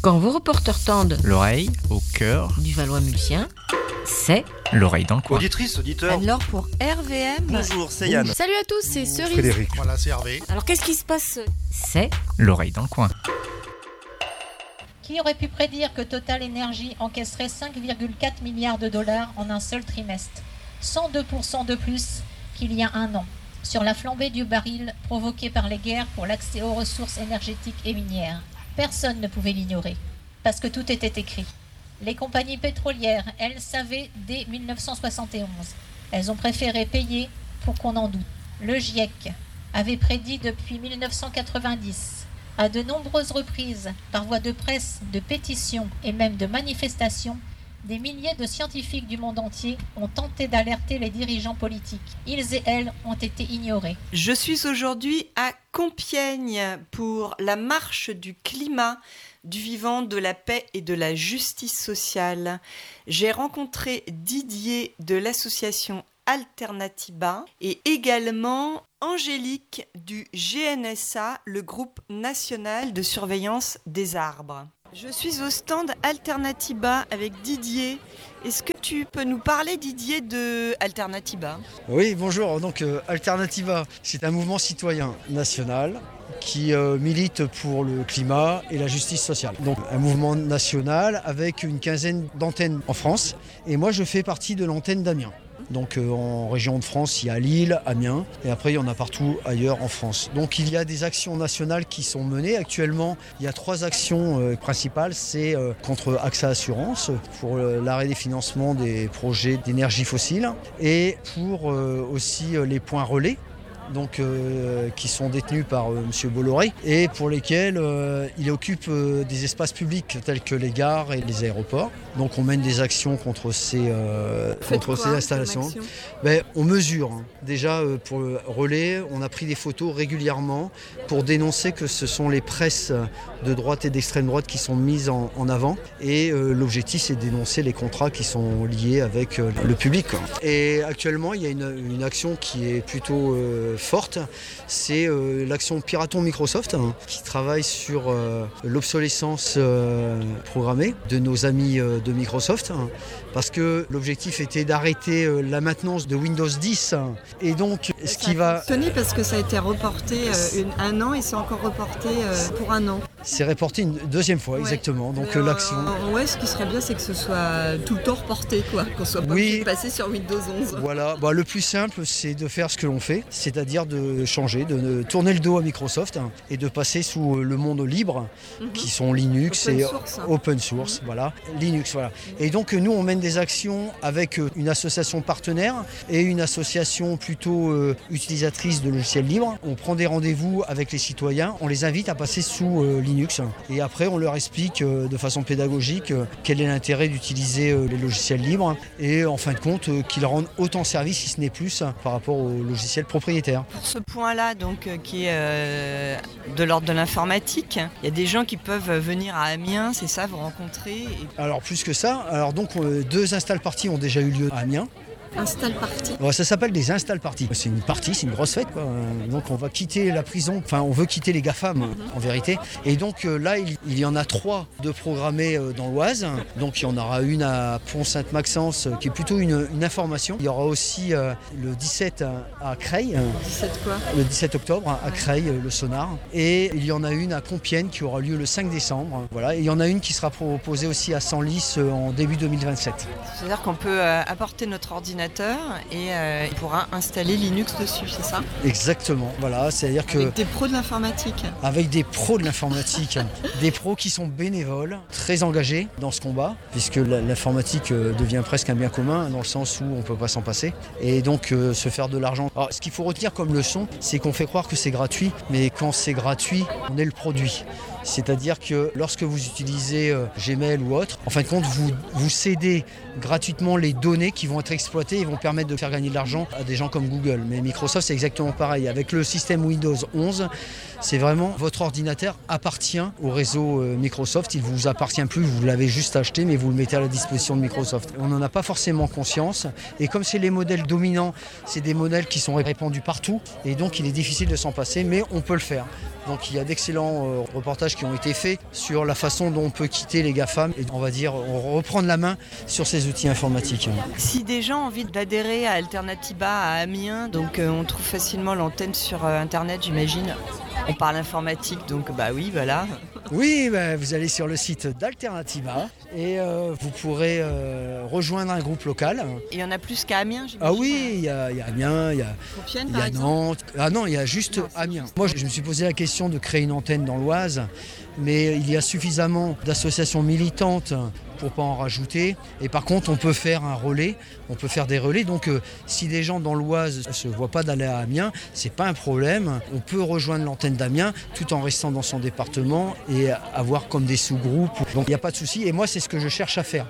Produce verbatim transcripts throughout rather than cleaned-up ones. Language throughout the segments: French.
Quand vos reporters tendent l'oreille au cœur du Valois-Mulsien, c'est l'oreille dans le coin. Auditrice, auditeur. Alors pour R V M... Bonjour, c'est Yann. Salut à tous, c'est Cerise. Frédéric. Voilà, c'est Hervé. Alors qu'est-ce qui se passe? c'est L'oreille dans le coin. Qui aurait pu prédire que Total Energy encaisserait cinq virgule quatre milliards de dollars en un seul trimestre, cent deux pour cent de plus qu'il y a un an, sur la flambée du baril provoquée par les guerres pour l'accès aux ressources énergétiques et minières. Personne ne pouvait l'ignorer, parce que tout était écrit. Les compagnies pétrolières, elles, savaient dès mille neuf cent soixante et onze. Elles ont préféré payer pour qu'on en doute. Le GIEC avait prédit depuis mille neuf cent quatre-vingt-dix, à de nombreuses reprises, par voie de presse, de pétitions et même de manifestations, des milliers de scientifiques du monde entier ont tenté d'alerter les dirigeants politiques. Ils et elles ont été ignorés. Je suis aujourd'hui à Compiègne pour la marche du climat, du vivant, de la paix et de la justice sociale. J'ai rencontré Didier de l'association Alternatiba et également Angélique du G N S A, le groupe national de surveillance des arbres. Je suis au stand Alternatiba avec Didier. Est-ce que tu peux nous parler, Didier, de Alternatiba ? Oui, bonjour. Donc euh, Alternatiba, c'est un mouvement citoyen national qui euh, milite pour le climat et la justice sociale. Donc un mouvement national avec une quinzaine d'antennes en France. Et moi, je fais partie de l'antenne d'Amiens. Donc euh, en région de France, il y a Lille, Amiens, et après il y en a partout ailleurs en France. Donc il y a des actions nationales qui sont menées. Actuellement, il y a trois actions euh, principales. C'est euh, contre AXA Assurance, pour euh, l'arrêt des financements des projets d'énergie fossile, et pour euh, aussi euh, les points relais. Donc, euh, qui sont détenus par euh, M. Bolloré et pour lesquels euh, il occupe euh, des espaces publics tels que les gares et les aéroports. Donc on mène des actions contre ces, euh, contre ces installations. Ben, on mesure. Hein. Déjà euh, pour le relais, on a pris des photos régulièrement pour dénoncer que ce sont les presses de droite et d'extrême droite qui sont mises en, en avant. Et euh, l'objectif, c'est de dénoncer les contrats qui sont liés avec euh, le public. Quoi. Et actuellement, il y a une, une action qui est plutôt euh, forte, c'est euh, l'action Piraton Microsoft hein, qui travaille sur euh, l'obsolescence euh, programmée de nos amis euh, de Microsoft hein, parce que l'objectif était d'arrêter euh, la maintenance de Windows dix hein, et donc ce ça qui a va... fonctionné parce que ça a été reporté euh, une, un an et c'est encore reporté euh, pour un an. C'est reporté une deuxième fois, ouais. Exactement. Donc euh, l'action... Ouais, ce qui serait bien, c'est que ce soit tout le temps reporté, quoi, qu'on soit pas oui. obligé de passer sur Windows onze. Voilà, bah, le plus simple, c'est de faire ce que l'on fait, c'est-à-dire de changer, de tourner le dos à Microsoft hein, et de passer sous le monde libre, mm-hmm. qui sont Linux open et source, hein. open source, mm-hmm. voilà, Linux, voilà. Mm-hmm. Et donc nous, on mène des actions avec une association partenaire et une association plutôt euh, utilisatrice de logiciels libres. On prend des rendez-vous avec les citoyens, on les invite à passer sous euh, Linux et après on leur explique euh, de façon pédagogique euh, quel est l'intérêt d'utiliser euh, les logiciels libres et en fin de compte euh, qu'ils rendent autant service si ce n'est plus hein, par rapport aux logiciels propriétaires. Pour ce point-là, donc, euh, qui est euh, de l'ordre de l'informatique, il y a des gens qui peuvent venir à Amiens, c'est ça, vous rencontrer et... Alors plus que ça, alors donc euh, deux install parties ont déjà eu lieu à Amiens. Install party. Ouais, ça s'appelle des install parties. C'est une partie, c'est une grosse fête quoi. Donc on va quitter la prison, enfin on veut quitter les GAFAM mm-hmm. en vérité. Et donc euh, là il, il y en a trois de programmés euh, dans l'Oise. Donc il y en aura une à Pont-Sainte-Maxence euh, qui est plutôt une, une information. Il y aura aussi euh, le dix-sept à, à Creil. dix-sept quoi ? Le dix-sept octobre à ouais. Creil, euh, le sonar. Et il y en a une à Compiègne qui aura lieu le cinq décembre. Voilà. Et il y en a une qui sera proposée aussi à Senlis euh, en début deux mille vingt-sept. C'est-à-dire qu'on peut euh, apporter notre ordinateur et euh, il pourra installer Linux dessus, c'est ça ? Exactement, voilà, c'est-à-dire que... Avec des pros de l'informatique. Avec des pros de l'informatique, des pros qui sont bénévoles, très engagés dans ce combat, puisque l'informatique devient presque un bien commun, dans le sens où on ne peut pas s'en passer, et donc euh, se faire de l'argent. Alors, ce qu'il faut retenir comme leçon, c'est qu'on fait croire que c'est gratuit, mais quand c'est gratuit, on est le produit. C'est-à-dire que lorsque vous utilisez euh, Gmail ou autre, en fin de compte, vous, vous cédez gratuitement les données qui vont être exploitées et vont permettre de faire gagner de l'argent à des gens comme Google. Mais Microsoft, c'est exactement pareil. Avec le système Windows onze, c'est vraiment votre ordinateur appartient au réseau euh, Microsoft. Il ne vous appartient plus, vous l'avez juste acheté, mais vous le mettez à la disposition de Microsoft. On n'en a pas forcément conscience. Et comme c'est les modèles dominants, c'est des modèles qui sont répandus partout. Et donc, il est difficile de s'en passer, mais on peut le faire. Donc il y a d'excellents euh, reportages qui ont été faits sur la façon dont on peut quitter les GAFAM et on va dire on reprendre la main sur ces outils informatiques. Si des gens ont envie d'adhérer à Alternativa à Amiens, donc euh, on trouve facilement l'antenne sur euh, internet, j'imagine. On parle informatique, donc bah oui, voilà. Oui, bah, vous allez sur le site d'Alternativa et euh, vous pourrez euh, rejoindre un groupe local. Et il y en a plus qu'à Amiens, j'imagine. Ah oui, il y, y a Amiens, il y a, Compiègne, il y par a exemple. Nantes. Ah non, il y a juste Amiens. Moi, je me suis posé la question de créer une antenne dans l'Oise, mais il y a suffisamment d'associations militantes pour pas en rajouter. Et par contre, on peut faire un relais, on peut faire des relais. Donc, euh, si des gens dans l'Oise ne se voient pas d'aller à Amiens, c'est pas un problème. On peut rejoindre l'antenne d'Amiens tout en restant dans son département et avoir comme des sous-groupes. Donc, il n'y a pas de souci. Et moi, c'est ce que je cherche à faire.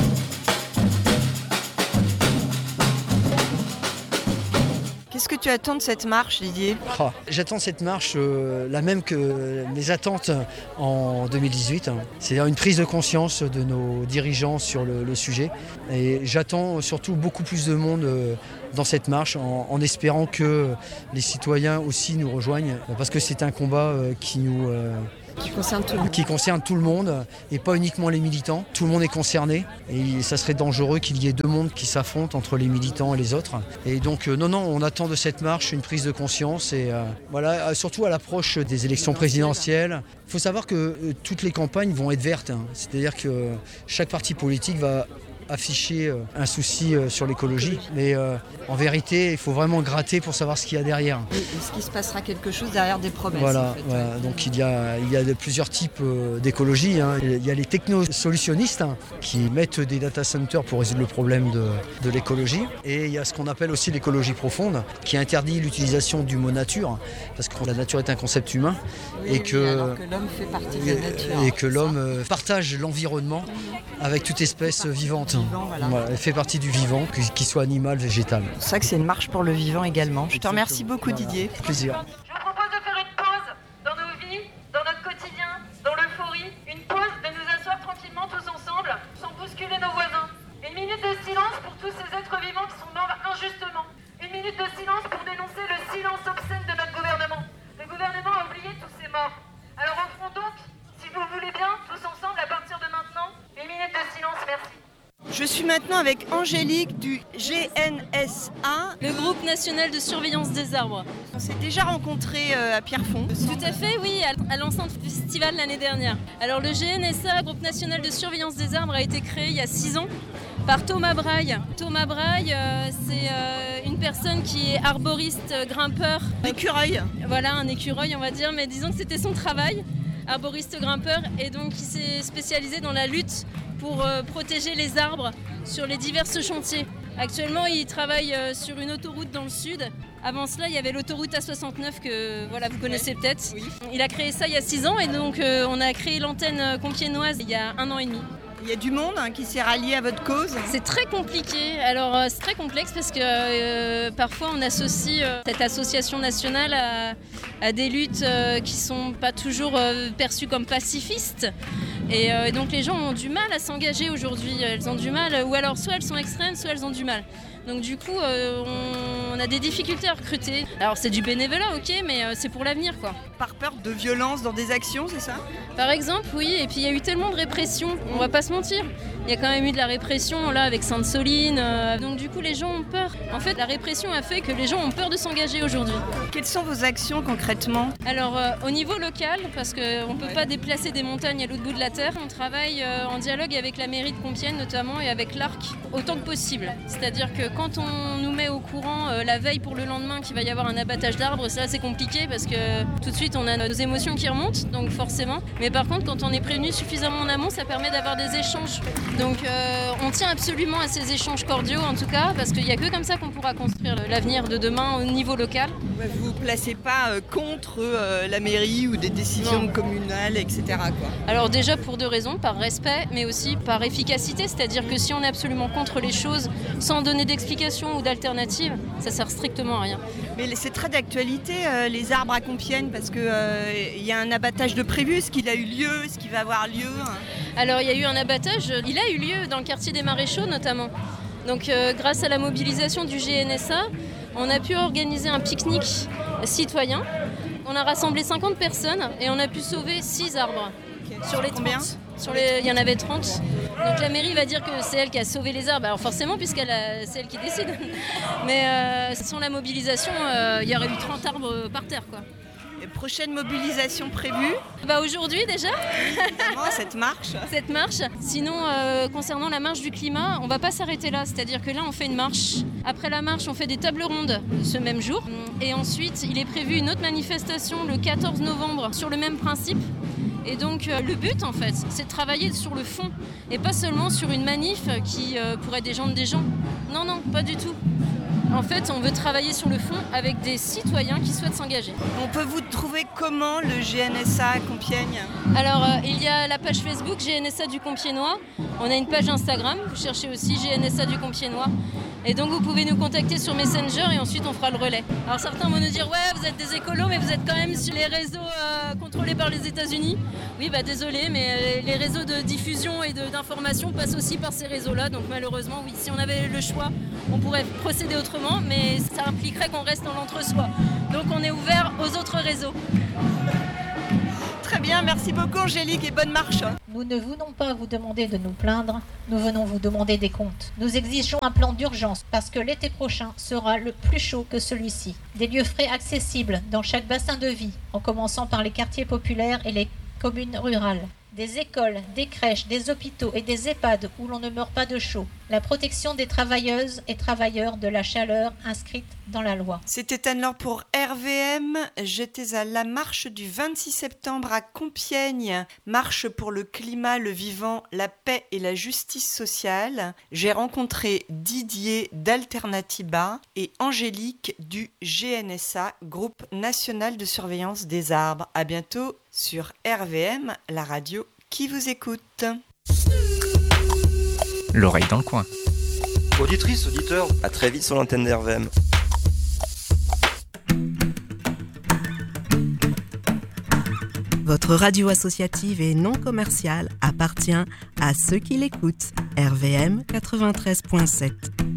Qu'est-ce que tu attends de cette marche, Didier ? Ah, j'attends cette marche euh, la même que mes attentes en deux mille dix-huit. C'est-à-dire une prise de conscience de nos dirigeants sur le, le sujet. Et j'attends surtout beaucoup plus de monde euh, dans cette marche en, en espérant que les citoyens aussi nous rejoignent. Parce que c'est un combat euh, qui nous... Euh, Qui concerne tout le monde. qui concerne tout le monde et pas uniquement les militants. Tout le monde est concerné et ça serait dangereux qu'il y ait deux mondes qui s'affrontent entre les militants et les autres. Et donc euh, non, non, on attend de cette marche une prise de conscience et euh, voilà, surtout à l'approche des élections présidentielles. Il faut savoir que euh, toutes les campagnes vont être vertes, hein. C'est-à-dire que euh, chaque parti politique va afficher euh, un souci euh, sur l'écologie, mais euh, en vérité, il faut vraiment gratter pour savoir ce qu'il y a derrière. Et est-ce qu'il se passera quelque chose derrière des promesses Voilà, en fait, voilà. ouais. Donc il y a, il y a de plusieurs types euh, d'écologie, hein. Il y a les technosolutionnistes hein, qui mettent des data centers pour résoudre le problème de, de l'écologie. Et il y a ce qu'on appelle aussi l'écologie profonde, qui interdit l'utilisation du mot nature, parce que la nature est un concept humain. Oui, et, oui, que, alors que l'homme fait partie de la nature. et que l'homme euh, partage l'environnement avec toute espèce vivante. Vivant, voilà. Voilà, elle fait partie du vivant, qu'il soit animal, végétal. C'est pour ça que c'est une marche pour le vivant également. Je te remercie beaucoup, Voilà. Didier. Plaisir. Je vous propose de faire une pause dans nos vies, dans notre quotidien, dans l'euphorie. Une pause de nous asseoir tranquillement tous ensemble, sans bousculer nos voisins. Une minute de silence pour tous ces êtres vivants qui sont morts injustement. Une minute de silence pour dénoncer le silence obscène de notre gouvernement. Le gouvernement a oublié tous ces morts. Alors offrons donc, si vous le voulez bien, tous ensemble à partir de maintenant, une minute de silence, merci. Je suis maintenant avec Angélique du G N S A. Le groupe national de surveillance des arbres. On s'est déjà rencontrés euh, à Pierrefonds. Tout à fait, oui, à à l'enceinte festival l'année dernière. Alors le G N S A, groupe national de surveillance des arbres, a été créé il y a six ans par Thomas Braille. Thomas Braille, euh, c'est euh, une personne qui est arboriste, euh, grimpeur. L'écureuil. Voilà, un écureuil on va dire, mais disons que c'était son travail, arboriste grimpeur, et donc il s'est spécialisé dans la lutte pour euh, protéger les arbres sur les divers chantiers. Actuellement, il travaille euh, sur une autoroute dans le sud. Avant cela, il y avait l'autoroute A soixante-neuf que voilà, vous connaissez ouais. peut-être. Oui. Il a créé ça il y a six ans et donc euh, on a créé l'antenne compiègnoise il y a un an et demi. Il y a du monde hein, qui s'est rallié à votre cause. C'est très compliqué. Alors euh, c'est très complexe parce que euh, parfois on associe euh, cette association nationale à, à des luttes euh, qui sont pas toujours euh, perçues comme pacifistes. Et euh, donc les gens ont du mal à s'engager aujourd'hui. Elles ont du mal, ou alors soit elles sont extrêmes, soit elles ont du mal. Donc du coup, euh, on, on a des difficultés à recruter. Alors c'est du bénévolat, ok, mais euh, c'est pour l'avenir, quoi. Par peur de violence dans des actions, c'est ça ? Par exemple, oui. Et puis il y a eu tellement de répression, on va pas se mentir. Il y a quand même eu de la répression là avec Sainte-Soline. Euh, donc du coup, les gens ont peur. En fait, la répression a fait que les gens ont peur de s'engager aujourd'hui. Quelles sont vos actions concrètement ? Alors euh, au niveau local, parce qu'on ne peut pas déplacer des montagnes à l'autre bout de la terre, on travaille euh, en dialogue avec la mairie de Compiègne notamment et avec l'Arc autant que possible. C'est-à-dire que quand on nous met au courant euh, la veille pour le lendemain qu'il va y avoir un abattage d'arbres, ça c'est compliqué parce que tout de suite on a nos émotions qui remontent, donc forcément. Mais par contre, quand on est prévenu suffisamment en amont, ça permet d'avoir des échanges. Donc euh, on tient absolument à ces échanges cordiaux en tout cas, parce qu'il n'y a que comme ça qu'on pourra construire l'avenir de demain au niveau local. Vous ne vous placez pas euh, contre euh, la mairie ou des décisions non. communales, et cetera quoi. Alors déjà pour deux raisons, par respect, mais aussi par efficacité, c'est-à-dire que si on est absolument contre les choses sans donner d'explication ou d'alternative, ça sert strictement à rien. Mais c'est très d'actualité euh, les arbres à Compiègne, parce qu'il euh, y a un abattage de prévu, est-ce qu'il a eu lieu, est-ce qu'il va avoir lieu hein ? Alors il y a eu un abattage, il a eu lieu dans le quartier des Maréchaux notamment. Donc euh, grâce à la mobilisation du G N S A, on a pu organiser un pique-nique citoyen On a rassemblé cinquante personnes et on a pu sauver six arbres. Okay. Sur les combien ? Sur les, il y en avait trente. Donc la mairie va dire que c'est elle qui a sauvé les arbres. Alors forcément, puisqu'elle a, c'est elle qui décide. Mais euh, sans la mobilisation, euh, il y aurait eu trente arbres par terre, quoi. Et prochaine mobilisation prévue ? Bah aujourd'hui déjà. Évidemment, cette marche. Cette marche. Sinon, euh, concernant la marche du climat, on va pas s'arrêter là. C'est-à-dire que là, on fait une marche. Après la marche, on fait des tables rondes ce même jour. Et ensuite, il est prévu une autre manifestation le quatorze novembre sur le même principe. Et donc euh, le but en fait, c'est de travailler sur le fond et pas seulement sur une manif qui euh, pourrait déjouer des gens. Non, non, pas du tout. En fait, on veut travailler sur le fond avec des citoyens qui souhaitent s'engager. On peut vous trouver comment, le G N S A à Compiègne ? Alors, euh, il y a la page Facebook G N S A du Compiègnois. On a une page Instagram, vous cherchez aussi G N S A du Compiègnois. Et donc, vous pouvez nous contacter sur Messenger et ensuite, on fera le relais. Alors, certains vont nous dire « Ouais, vous êtes des écolos, mais vous êtes quand même sur les réseaux euh, contrôlés par les États-Unis. » Oui, bah désolé, mais les réseaux de diffusion et de, d'information passent aussi par ces réseaux-là. Donc, malheureusement, oui, si on avait le choix, on pourrait procéder autrement, mais ça impliquerait qu'on reste dans l'entre-soi. Donc on est ouvert aux autres réseaux. Très bien, merci beaucoup Angélique et bonne marche. Nous ne venons pas vous demander de nous plaindre, nous venons vous demander des comptes. Nous exigeons un plan d'urgence parce que l'été prochain sera le plus chaud que celui-ci. Des lieux frais accessibles dans chaque bassin de vie, en commençant par les quartiers populaires et les communes rurales. Des écoles, des crèches, des hôpitaux et des EHPAD où l'on ne meurt pas de chaud. La protection des travailleuses et travailleurs de la chaleur inscrite dans la loi. C'était Anne-Laure pour R V M. J'étais à la marche du vingt-six septembre à Compiègne. Marche pour le climat, le vivant, la paix et la justice sociale. J'ai rencontré Didier d'Alternativa et Angélique du G N S A, Groupe National de Surveillance des Arbres. À bientôt sur R V M, la radio qui vous écoute. L'oreille dans le coin. Auditrice, auditeur, à très vite sur l'antenne d'R V M. Votre radio associative et non commerciale appartient à ceux qui l'écoutent. R V M quatre-vingt-treize virgule sept.